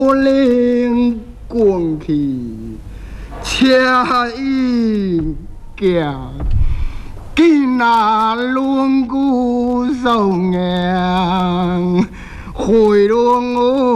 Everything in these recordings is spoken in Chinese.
令滚去，恰应行，今那轮骨受硬，回龙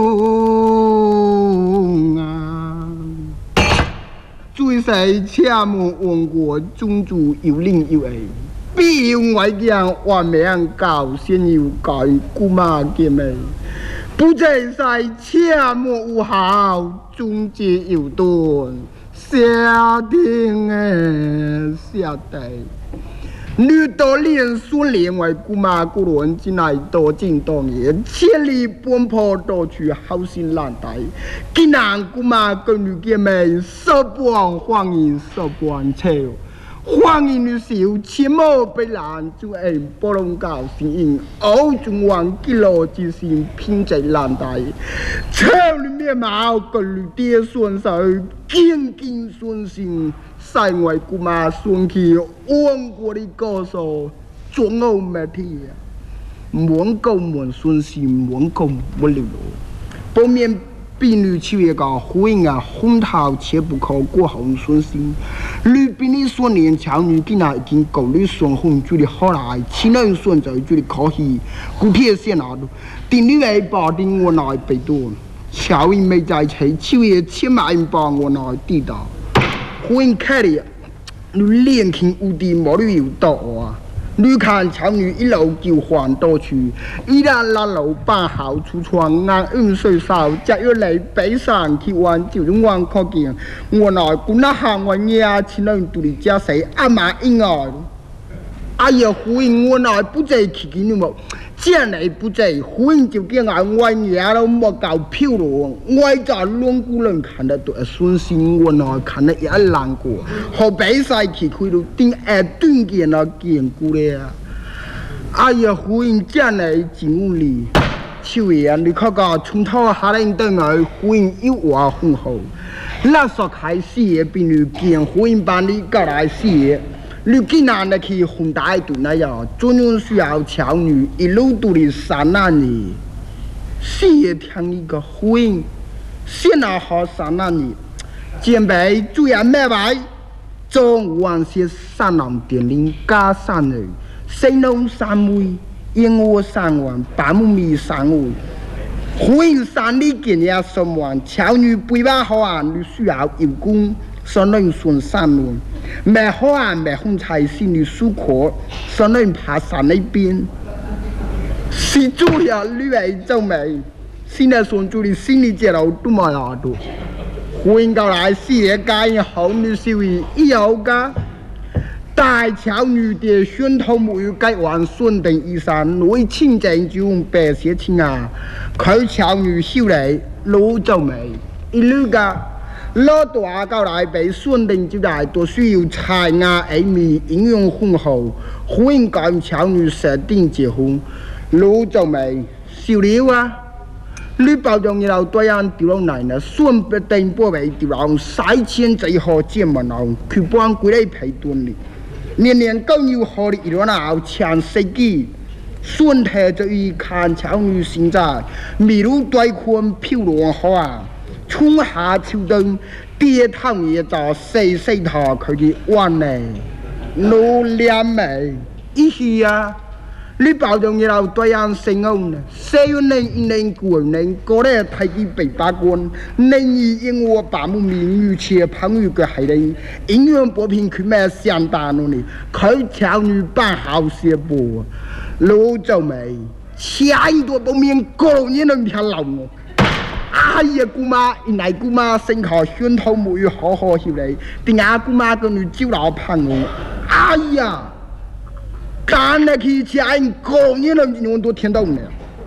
啊！最世恰莫王国宗主有令有爱，必用外将万名教先有教姑妈姐妹。不在在恰莫有效，终结有断，下定的下地。女多连孙连为姑妈姑伦进来多进多年，千里奔波多去好心难待。今南姑妈跟女姐妹手帮欢迎手帮笑。欢迎你小切莫被拦住人波浪教声音，偶中往几路之线偏在难带，朝里面貌个绿爹顺手，坚坚顺心，塞外姑妈顺去王国的高手，作恶没体啊！满狗满顺心，满狗满流露，不免。婢女秋月个呼应啊，红桃切不可过红顺心。女婢女所年巧女竟然已经够女双红做的好来，亲人顺在做的可喜。古铁线啊，定女为保定我来被多，巧因没在齐，秋月千万帮我来地道。呼应开了，女年轻无敌毛驴有道啊！女看巧女一路就还多去，依然拉路把好出窗，按运水少，只要来北上去玩，就用玩可见。我来姑那行我伢亲人独立家谁阿妈婴儿，哎呀，呼应我来不在去给你们。将来不在，忽然就见俺外伢都莫搞漂亮，外在龙姑人看得多顺心，我那看得也难过。好比赛去开了，顶下断见那见过了。哎呀，忽然将来进屋里，秋叶你看个从头下来等来，忽然一话很好。那时开始也比你见忽然把你搞来写。你竟然的去红大队那样，专用需要巧女一路都的山那里，是也听一个回应，现在好山那里，前辈主要买白，中晚些山南点零加山的，西农三位，燕窝三碗，八木米三碗，回应山里给人三碗，巧女不把好啊，你需要有功。上人顺山路，买好啊买红菜心里舒可，上人爬山那边，是主要女为做美，现在顺住的心里接路都冇下多，换过来事业界好女小姨以后噶，大巧女的宣头没有改完顺定衣裳，内清正就用白些钱啊，佢巧女小嚟老做美，一路噶。老大到来被顺定就来都需要菜芽艾米营养丰厚，欢迎跟巧女设定结婚，老就未少了啊！你包装以后对人丢落来呢，顺不定波为丢落晒钱最好见门后，去帮归来陪顿哩。年年更有好的一轮后抢世纪，顺太就一看巧女现在，迷路对困漂亮好啊！春夏秋冬，爹汤也找细细头佢嘅碗呢，老两味一起啊！你包容以後對人成功呢，四月年一年過年，過咧睇見北八關，年二因我把木面如切朋友嘅係你，營養補品佢咩相當呢？佢條女扮好些波，老就未，下一多補面過年能條流我。哎呀，姑媽，原來姑媽身靠宣頭冇要好好協你，點解姑媽個女招老朋友？哎呀，幹得起家人過年能用都聽到呢。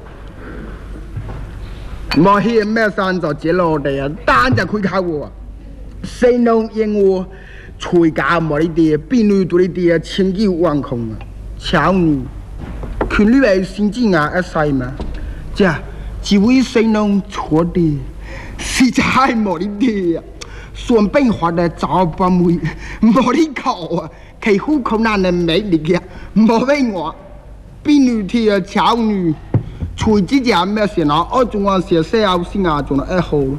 冇嘢咩山就接落地啊，單就佢靠我，誰能應我？隨家冇呢啲，邊女多呢啲啊，千幾萬空啊，巧女，佢女係先知牙一世嘛，即係。只為誰能錯的，實在冇呢啲啊！順便學的找不會，冇呢個啊，其好困難的美麗嘅，冇俾我，邊女啲啊巧女， 除这件咩事，然后我仲话写写后先啊，仲来好。